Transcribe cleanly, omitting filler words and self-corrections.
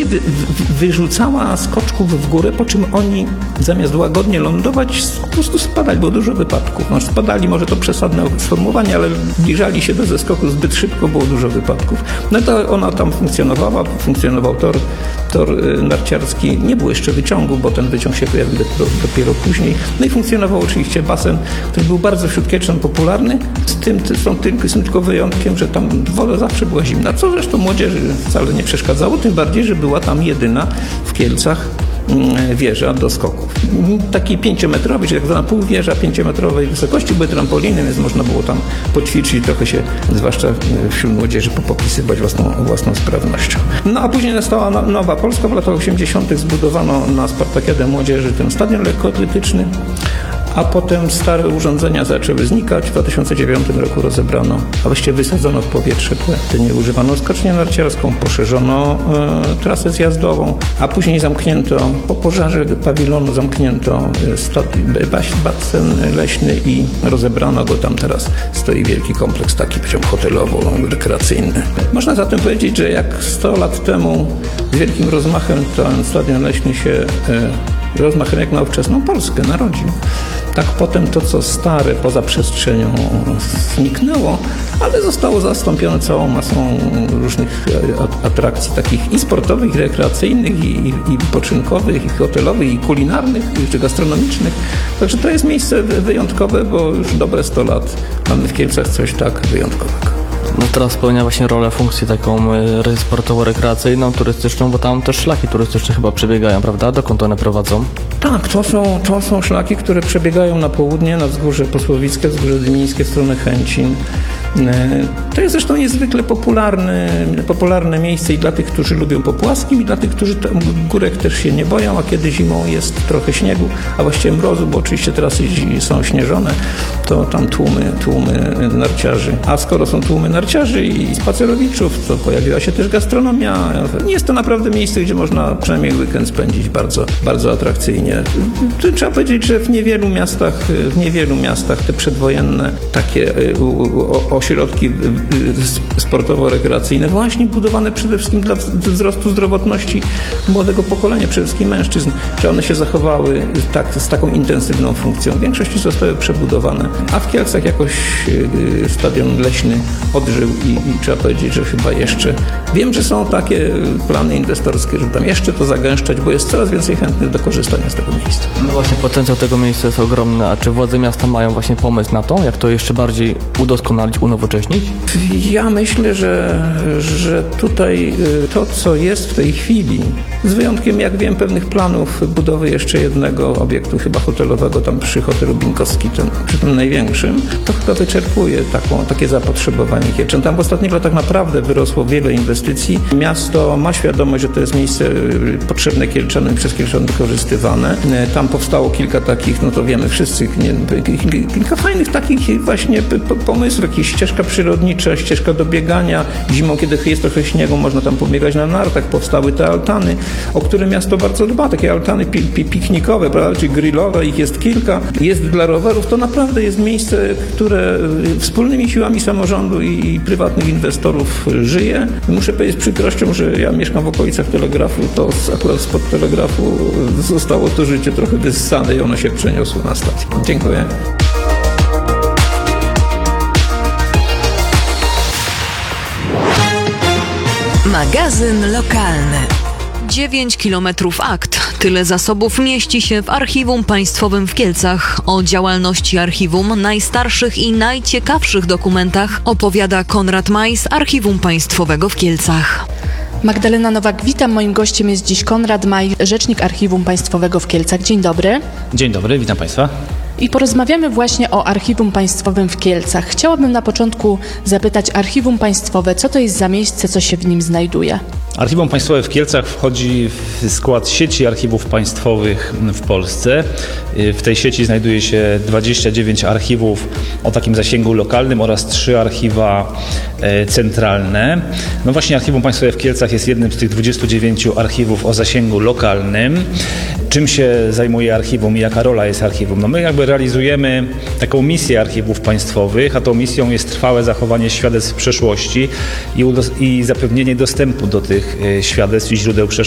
wyrzucała skoczków w górę, po czym oni zamiast łagodnie lądować, po prostu spadali, było dużo wypadków. No, spadali, może to przesadne sformułowanie, ale zbliżali się do zeskoku zbyt szybko, było dużo wypadków. No to ona tam funkcjonowała, funkcjonował tor narciarski, nie było jeszcze wyciągu, bo ten wyciąg się pojawił dopiero później. No i funkcjonował oczywiście basen, który był bardzo wśród kielczan popularny, z tym tylko wyjątkiem, że tam woda zawsze była zimna, co zresztą młodzieży wcale nie przeszkadzało, tym bardziej, że była tam jedyna w Kielcach wieża do skoków. Taki 5-metrowy, czyli tak zwana półwieża 5-metrowej wysokości, były trampoliny, więc można było tam poćwiczyć, trochę się, zwłaszcza wśród młodzieży, popisywać własną sprawnością. No a później nastała Nowa Polska, w latach 80. zbudowano na Spartakiadę Młodzieży ten stadion lekkoatletyczny, a potem stare urządzenia zaczęły znikać. W 2009 roku rozebrano, a właściwie wysadzono w powietrze tę nieużywaną skocznię narciarską, poszerzono trasę zjazdową, a później zamknięto, po pożarze pawilonu zamknięto basen leśny i rozebrano go. Tam teraz stoi wielki kompleks, taki poziom hotelowo-rekreacyjny. Można zatem powiedzieć, że jak 100 lat temu z wielkim rozmachem ten stadion leśny się rozmachem jak na ówczesną Polskę narodził. Tak potem to, co stare poza przestrzenią zniknęło, ale zostało zastąpione całą masą różnych atrakcji takich i sportowych, i rekreacyjnych, i wypoczynkowych, i hotelowych, i kulinarnych, czy gastronomicznych. Także to jest miejsce wyjątkowe, bo już dobre 100 lat mamy w Kielcach coś tak wyjątkowego. No teraz spełnia właśnie rolę, funkcję taką sportowo-rekreacyjną, turystyczną, bo tam też szlaki turystyczne chyba przebiegają, prawda? Dokąd one prowadzą? Tak, to są szlaki, które przebiegają na południe, na Wzgórze Posłowickie, Wzgórze Dymińskie, w stronę Chęcin. To jest zresztą niezwykle popularne miejsce i dla tych, którzy lubią po płaskim, i dla tych, którzy górek też się nie boją, a kiedy zimą jest trochę śniegu, a właściwie mrozu, bo oczywiście trasy są śnieżone, to tam tłumy narciarzy. A skoro są tłumy narciarzy i spacerowiczów, to pojawiła się też gastronomia. Jest to naprawdę miejsce, gdzie można przynajmniej weekend spędzić bardzo, bardzo atrakcyjnie. Trzeba powiedzieć, że w niewielu miastach te przedwojenne takie ośrodki sportowo-rekreacyjne, właśnie budowane przede wszystkim dla wzrostu zdrowotności młodego pokolenia, przede wszystkim mężczyzn, że one się zachowały z taką intensywną funkcją. W większości zostały przebudowane, a w Kielcach jakoś stadion leśny odżył i trzeba powiedzieć, że chyba jeszcze. Wiem, że są takie plany inwestorskie, żeby tam jeszcze to zagęszczać, bo jest coraz więcej chętnych do korzystania z tego miejsca. No właśnie, potencjał tego miejsca jest ogromny, a czy władze miasta mają właśnie pomysł na to, jak to jeszcze bardziej udoskonalić, unowocześnić? Ja myślę, że tutaj to, co jest w tej chwili, z wyjątkiem, jak wiem, pewnych planów budowy jeszcze jednego obiektu, chyba hotelowego, tam przy hotelu Binkowski, przy tym największym, to chyba wyczerpuje takie zapotrzebowanie Kielczan. Tam w ostatnich latach naprawdę wyrosło wiele inwestycji. Miasto ma świadomość, że to jest miejsce potrzebne Kielczanom i przez Kielczan wykorzystywane. Tam powstało kilka takich, no to wiemy wszyscy, kilka fajnych takich właśnie pomysłów, jakieś ścieżka przyrodnicza, ścieżka do biegania. Zimą, kiedy jest trochę śniegu, można tam pobiegać na nartach. Powstały te altany, o które miasto bardzo dba. Takie altany piknikowe, prawda, czy grillowe, ich jest kilka. Jest dla rowerów. To naprawdę jest miejsce, które wspólnymi siłami samorządu i prywatnych inwestorów żyje. Muszę powiedzieć z przykrością, że ja mieszkam w okolicach Telegrafu, to akurat spod Telegrafu zostało to życie trochę wyssane i ono się przeniosło na stację. Dziękuję. Magazyn lokalny. 9 kilometrów akt. Tyle zasobów mieści się w Archiwum Państwowym w Kielcach. O działalności archiwum, najstarszych i najciekawszych dokumentach opowiada Konrad Maj z Archiwum Państwowego w Kielcach. Magdalena Nowak, witam. Moim gościem jest dziś Konrad Maj, rzecznik Archiwum Państwowego w Kielcach. Dzień dobry. Dzień dobry, witam Państwa. I porozmawiamy właśnie o Archiwum Państwowym w Kielcach. Chciałabym na początku zapytać Archiwum Państwowe, co to jest za miejsce, co się w nim znajduje? Archiwum Państwowe w Kielcach wchodzi w skład sieci archiwów państwowych w Polsce. W tej sieci znajduje się 29 archiwów o takim zasięgu lokalnym oraz 3 archiwa centralne. No właśnie Archiwum Państwowe w Kielcach jest jednym z tych 29 archiwów o zasięgu lokalnym. Czym się zajmuje archiwum i jaka rola jest archiwum? No my jakby realizujemy taką misję archiwów państwowych, a tą misją jest trwałe zachowanie świadectw przeszłości i zapewnienie dostępu do tych świadectw i źródeł przeszłości.